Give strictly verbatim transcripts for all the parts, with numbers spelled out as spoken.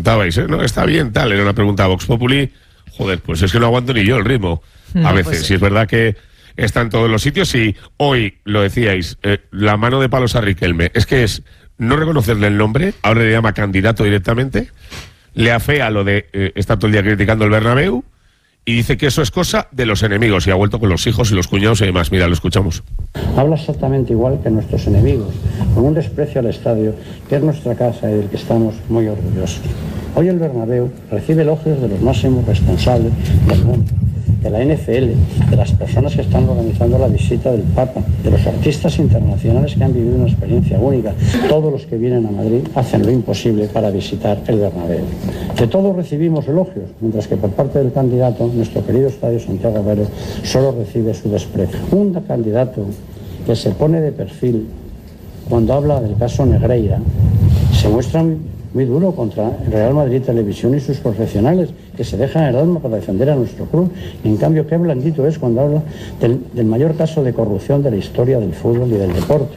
preguntabais, ¿eh? No, está bien, tal, era una pregunta a Vox Populi. Joder, pues es que no aguanto ni yo el ritmo. A No, veces, pues, si es verdad que está en todos los sitios y hoy, lo decíais, eh, la mano de palos a Riquelme, es que es no reconocerle el nombre, ahora le llama candidato directamente, le afea lo de eh, estar todo el día criticando el Bernabéu y dice que eso es cosa de los enemigos y ha vuelto con los hijos y los cuñados y demás. Mira, lo escuchamos. Habla exactamente igual que nuestros enemigos, con un desprecio al estadio, que es nuestra casa y del que estamos muy orgullosos. Hoy el Bernabéu recibe elogios de los máximos responsables del mundo, de la N F L, de las personas que están organizando la visita del Papa, de los artistas internacionales que han vivido una experiencia única. Todos los que vienen a Madrid hacen lo imposible para visitar el Bernabéu. De todos recibimos elogios, mientras que por parte del candidato, nuestro querido Estadio Santiago Bernabéu solo recibe su desprecio. Un candidato que se pone de perfil cuando habla del caso Negreira se muestra muy, muy duro contra el Real Madrid Televisión y sus profesionales que se dejan el alma para defender a nuestro club. Y en cambio, qué blandito es cuando habla del, del mayor caso de corrupción de la historia del fútbol y del deporte.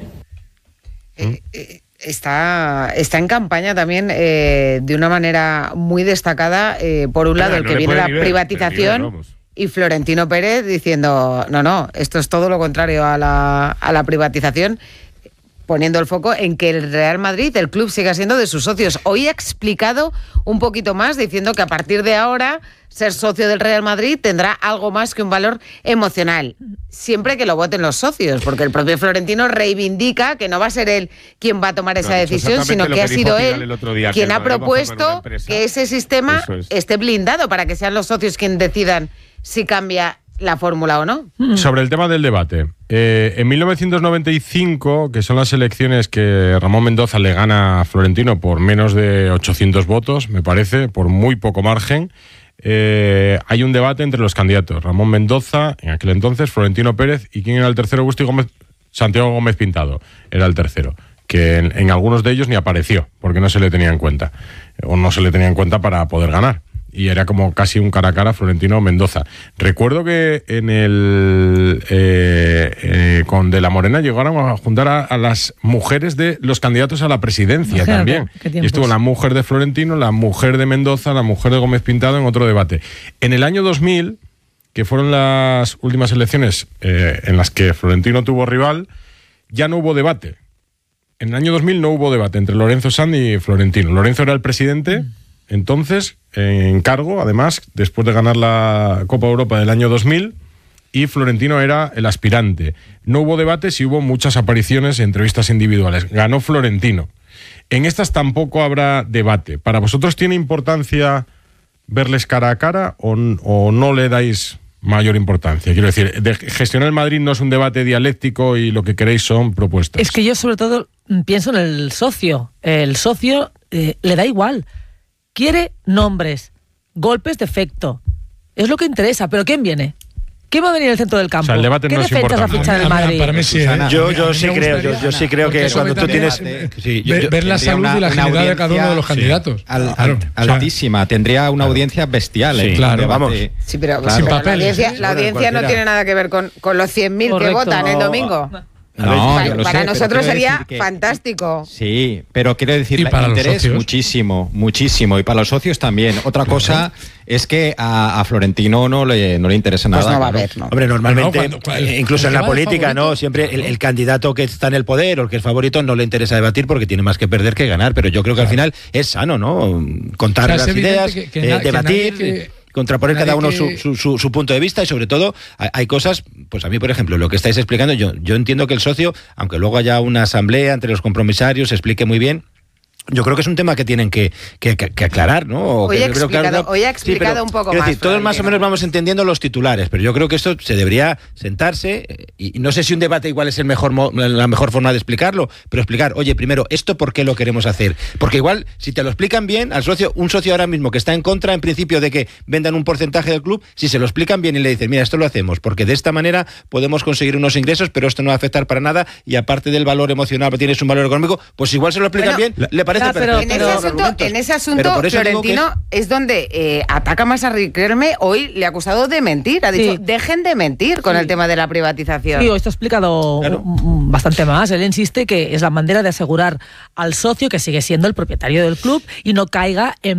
Eh, eh, está, está en campaña también eh, de una manera muy destacada, eh, por un lado, Pero el no que le viene puede la ni ver, privatización ni ver, vamos. y Florentino Pérez diciendo, no, no, esto es todo lo contrario a la, a la privatización, poniendo el foco en que el Real Madrid, el club, siga siendo de sus socios. Hoy ha explicado un poquito más, diciendo que a partir de ahora ser socio del Real Madrid tendrá algo más que un valor emocional, siempre que lo voten los socios, porque el propio Florentino reivindica que no va a ser él quien va a tomar esa No, decisión, sino que, que ha sido él día, quien que ha propuesto que ese sistema es. esté blindado para que sean los socios quienes decidan si cambia la fórmula o no. Sobre el tema del debate, eh, en mil novecientos noventa y cinco, que son las elecciones que Ramón Mendoza le gana a Florentino por menos de ochocientos votos, me parece, por muy poco margen, eh, hay un debate entre los candidatos. Ramón Mendoza, en aquel entonces, Florentino Pérez, y ¿quién era el tercero? Agustín Gómez, Santiago Gómez Pintado era el tercero, que en, en algunos de ellos ni apareció, porque no se le tenía en cuenta, o no se le tenía en cuenta para poder ganar. Y era como casi un cara a cara Florentino-Mendoza. Recuerdo que en el eh, eh, con De la Morena llegaron a juntar a, a las mujeres de los candidatos a la presidencia. Imagínate, también. Y estuvo la mujer de Florentino, la mujer de Mendoza, la mujer de Gómez Pintado en otro debate. En el año dos mil, que fueron las últimas elecciones eh, en las que Florentino tuvo rival, ya no hubo debate. En el año dos mil no hubo debate entre Lorenzo Sanz y Florentino. Lorenzo era el presidente... Entonces, en cargo, además, después de ganar la Copa Europa del año dos mil, y Florentino era el aspirante. No hubo debates y hubo muchas apariciones y entrevistas individuales. Ganó Florentino. En estas tampoco habrá debate. ¿Para vosotros tiene importancia verles cara a cara o, o no le dais mayor importancia? Quiero decir, de gestionar el Madrid no es un debate dialéctico y lo que queréis son propuestas. Es que yo sobre todo pienso en el socio. El socio eh, le da igual. Quiere nombres, golpes de efecto. Es lo que interesa. ¿Pero quién viene? ¿Quién va a venir al centro del campo? O sea, el debate ¿Qué no es defensas va a importante. fichar el Madrid? Para mí sí. ¿eh? Yo, A yo mí sí me creo, yo, gustaría- yo sí creo que porque cuando tú también tienes... Sí, yo- ver, yo- ver la tendría salud una- y la una agilidad de cada uno de los audiencia, candidatos. al- Claro, al- o sea, altísima, tendría una audiencia bestial. Sí, ¿eh? claro, Un debate- vamos. Sí, pero, Claro. sí, pero papeles, la audiencia, ¿eh? la audiencia no Cualquiera. tiene nada que ver con, con los cien mil que Correcto. votan el domingo. A ver, Pa- yo lo para sé, pero nosotros quiero sería decir que- fantástico. Sí, pero quiero decir, Y el para los interés socios. muchísimo, muchísimo. Y para los socios también. Otra cosa es que a, a Florentino no le, no le interesa Pues nada. no va a claro. haber, ¿no? Hombre, normalmente, Bueno, cuando- cuando- eh, incluso el en que la va de política, favorito, ¿no? Siempre el, claro. el candidato que está en el poder o el que es favorito no le interesa debatir porque tiene más que perder que ganar. Pero yo creo que al final es sano, ¿no? Contar O sea, es las evidente ideas, que- que eh, na- que debatir, nadie que- contraponer nadie cada uno que- su, su, su, su punto de vista y sobre todo hay, hay cosas, pues a mí, por ejemplo, lo que estáis explicando, yo, yo entiendo que el socio, aunque luego haya una asamblea entre los compromisarios, se explique muy bien. Yo creo que es un tema que tienen que, que, que- que aclarar, ¿no? O Hoy que- ha creo que- explicado- no- hoy ha Sí, explicado pero, un poco quiero más, decir, todos más o Florentino. menos vamos entendiendo los titulares, pero yo creo que esto se debería sentarse eh, y no sé si un debate igual es el mejor mo- la mejor forma de explicarlo, pero explicar, oye, primero, ¿esto por qué lo queremos hacer? Porque igual, si te lo explican bien, al socio, un socio ahora mismo que está en contra, en principio, de que vendan un porcentaje del club, si se lo explican bien y le dicen, mira, esto lo hacemos, porque de esta manera podemos conseguir unos ingresos, pero esto no va a afectar para nada, y aparte del valor emocional, tienes un valor económico, pues igual se lo explican Bueno, bien, le parece ya, pero- perfecto. En ese asunto, en ese asunto Pero por eso digo que Florentino es, donde eh, ataca más a Riquelme. Hoy le ha acusado de mentir. Ha dicho, Sí. dejen de mentir con el tema de la privatización. Sí, esto ha explicado Claro. mm, bastante más. Él insiste que es la manera de asegurar al socio que sigue siendo el propietario del club y no caiga en